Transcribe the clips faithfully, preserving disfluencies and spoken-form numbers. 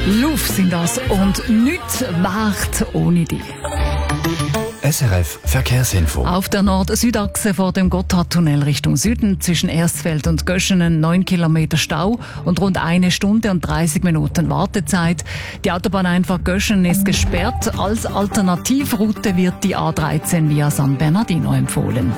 Luft sind das und nichts währt ohne dich. S R F Verkehrsinfo. Auf der Nord-Süd-Achse vor dem Gotthardtunnel Richtung Süden zwischen Erstfeld und Göschenen neun Kilometer Stau und rund eine Stunde und dreißig Minuten Wartezeit. Die Autobahneinfahrt Göschenen ist gesperrt. Als Alternativroute wird die A dreizehn via San Bernardino empfohlen.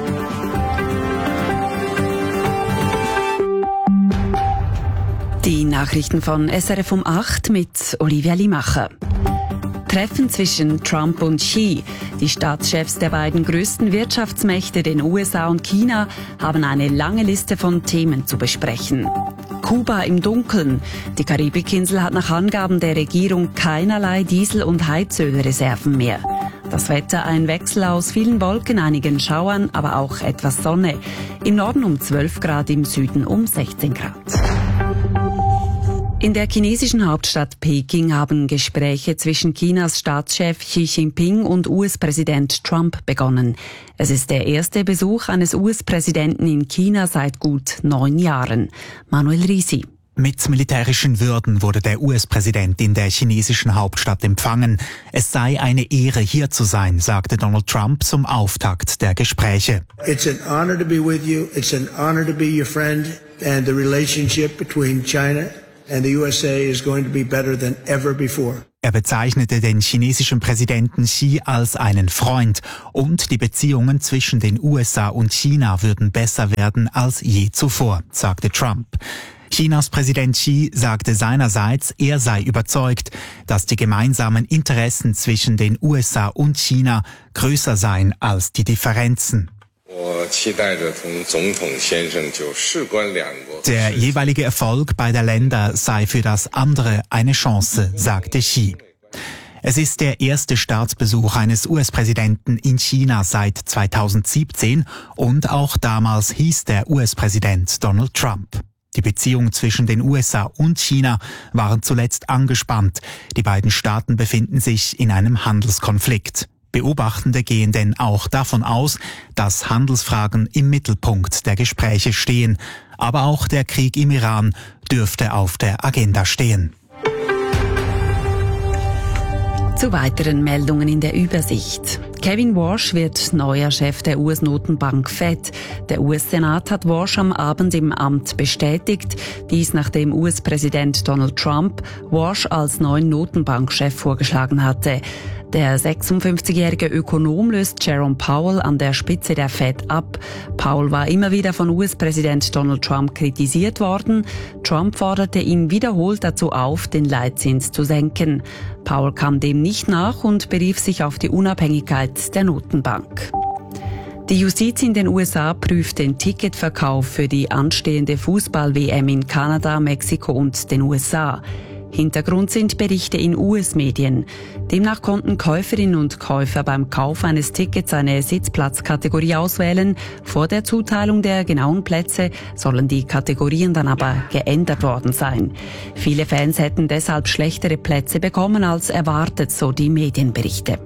Die Nachrichten von S R F um acht mit Olivia Limacher. Treffen zwischen Trump und Xi. Die Staatschefs der beiden größten Wirtschaftsmächte, den U S A und China, haben eine lange Liste von Themen zu besprechen. Kuba im Dunkeln. Die Karibikinsel hat nach Angaben der Regierung keinerlei Diesel- und Heizölreserven mehr. Das Wetter ein Wechsel aus vielen Wolken, einigen Schauern, aber auch etwas Sonne. Im Norden um zwölf Grad, im Süden um sechzehn Grad. In der chinesischen Hauptstadt Peking haben Gespräche zwischen Chinas Staatschef Xi Jinping und U S-Präsident Trump begonnen. Es ist der erste Besuch eines U S-Präsidenten in China seit gut neun Jahren. Manuel Risi. Mit militärischen Würden wurde der U S-Präsident in der chinesischen Hauptstadt empfangen. Es sei eine Ehre, hier zu sein, sagte Donald Trump zum Auftakt der Gespräche. It's an honor to be with you. It's an honor to be your friend. And the relationship between China and the U S A is going to be better than ever before. Er bezeichnete den chinesischen Präsidenten Xi als einen Freund und die Beziehungen zwischen den U S A und China würden besser werden als je zuvor, sagte Trump. Chinas Präsident Xi sagte seinerseits, er sei überzeugt, dass die gemeinsamen Interessen zwischen den U S A und China größer seien als die Differenzen. Der jeweilige Erfolg beider Länder sei für das andere eine Chance, sagte Xi. Es ist der erste Staatsbesuch eines U S-Präsidenten in China seit zweitausendsiebzehn und auch damals hieß der U S-Präsident Donald Trump. Die Beziehungen zwischen den U S A und China waren zuletzt angespannt. Die beiden Staaten befinden sich in einem Handelskonflikt. Beobachtende gehen denn auch davon aus, dass Handelsfragen im Mittelpunkt der Gespräche stehen. Aber auch der Krieg im Iran dürfte auf der Agenda stehen. Zu weiteren Meldungen in der Übersicht. Kevin Warsh wird neuer Chef der U S-Notenbank Fed. Der U S-Senat hat Warsh am Abend im Amt bestätigt. Dies nachdem U S-Präsident Donald Trump Warsh als neuen Notenbankchef vorgeschlagen hatte. Der sechsundfünfzigjährige Ökonom löst Jerome Powell an der Spitze der Fed ab. Powell war immer wieder von U S-Präsident Donald Trump kritisiert worden. Trump forderte ihn wiederholt dazu auf, den Leitzins zu senken. Powell kam dem nicht nach und berief sich auf die Unabhängigkeit der Notenbank. Die Justiz in den U S A prüft den Ticketverkauf für die anstehende Fußball-W M in Kanada, Mexiko und den U S A. Hintergrund sind Berichte in U S-Medien. Demnach konnten Käuferinnen und Käufer beim Kauf eines Tickets eine Sitzplatzkategorie auswählen. Vor der Zuteilung der genauen Plätze sollen die Kategorien dann aber geändert worden sein. Viele Fans hätten deshalb schlechtere Plätze bekommen als erwartet, so die Medienberichte.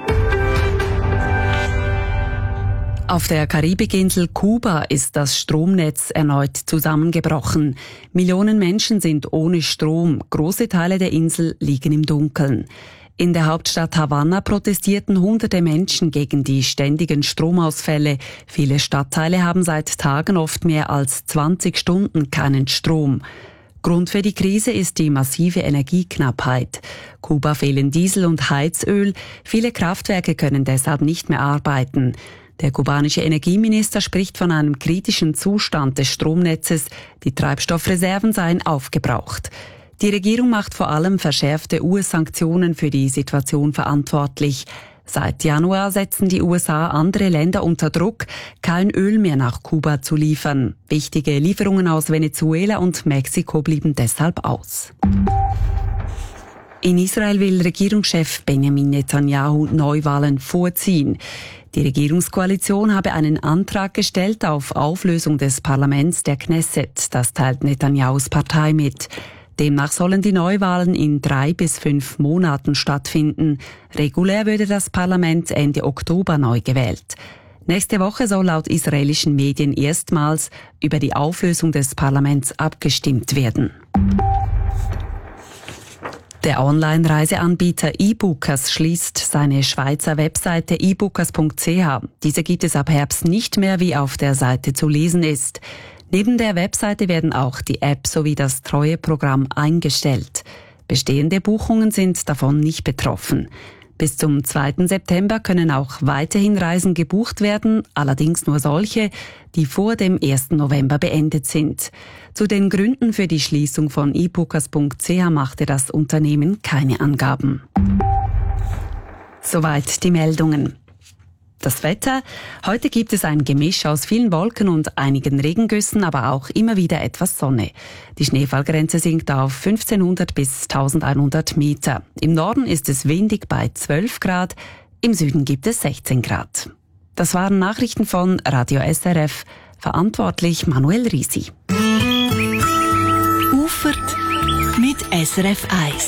Auf der Karibikinsel Kuba ist das Stromnetz erneut zusammengebrochen. Millionen Menschen sind ohne Strom. Große Teile der Insel liegen im Dunkeln. In der Hauptstadt Havanna protestierten hunderte Menschen gegen die ständigen Stromausfälle. Viele Stadtteile haben seit Tagen oft mehr als zwanzig Stunden keinen Strom. Grund für die Krise ist die massive Energieknappheit. Kuba fehlen Diesel und Heizöl. Viele Kraftwerke können deshalb nicht mehr arbeiten. Der kubanische Energieminister spricht von einem kritischen Zustand des Stromnetzes. Die Treibstoffreserven seien aufgebraucht. Die Regierung macht vor allem verschärfte U S-Sanktionen für die Situation verantwortlich. Seit Januar setzen die U S A andere Länder unter Druck, kein Öl mehr nach Kuba zu liefern. Wichtige Lieferungen aus Venezuela und Mexiko blieben deshalb aus. In Israel will Regierungschef Benjamin Netanyahu Neuwahlen vorziehen. Die Regierungskoalition habe einen Antrag gestellt auf Auflösung des Parlaments der Knesset. Das teilt Netanyahus Partei mit. Demnach sollen die Neuwahlen in drei bis fünf Monaten stattfinden. Regulär würde das Parlament Ende Oktober neu gewählt. Nächste Woche soll laut israelischen Medien erstmals über die Auflösung des Parlaments abgestimmt werden. Der Online-Reiseanbieter eBookers schließt seine Schweizer Webseite e bookers punkt c h. Diese gibt es ab Herbst nicht mehr, wie auf der Seite zu lesen ist. Neben der Webseite werden auch die App sowie das Treueprogramm eingestellt. Bestehende Buchungen sind davon nicht betroffen. Bis zum zweiten September können auch weiterhin Reisen gebucht werden, allerdings nur solche, die vor dem ersten November beendet sind. Zu den Gründen für die Schließung von e bookers punkt c h machte das Unternehmen keine Angaben. Soweit die Meldungen. Das Wetter. Heute gibt es ein Gemisch aus vielen Wolken und einigen Regengüssen, aber auch immer wieder etwas Sonne. Die Schneefallgrenze sinkt auf fünfzehnhundert bis eintausendeinhundert Meter. Im Norden ist es windig bei zwölf Grad, im Süden gibt es sechzehn Grad. Das waren Nachrichten von Radio S R F, verantwortlich Manuel Risi. Ufert mit S R F eins.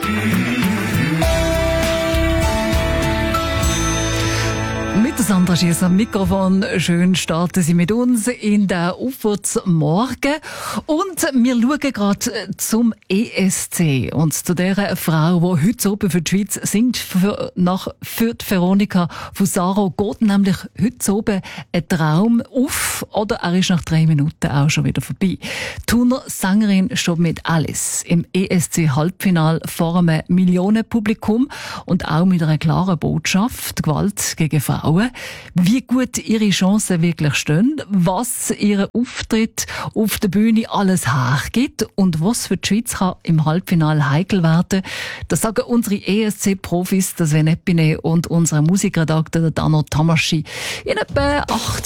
Mit Sandra Schiess am Mikrofon. Schön starten Sie mit uns in der Ufertsmorgen. Und wir schauen gerade zum E S C und zu der Frau, die heute oben für die Schweiz singt, für, nach, für die Veronika Fusaro. Geht nämlich heute oben ein Traum auf oder er ist nach drei Minuten auch schon wieder vorbei. Thuner Sängerin schon mit Alice im E S C-Halbfinal vor einem Millionenpublikum und auch mit einer klaren Botschaft, Gewalt gegen Frauen. Wie gut ihre Chancen wirklich stehen, was ihr Auftritt auf der Bühne alles hergibt und was für die Schweiz kann im Halbfinale heikel werden. Das sagen unsere E S C-Profis, das Sven Epine und unser Musikredakteur Dano Tamaschi in etwa acht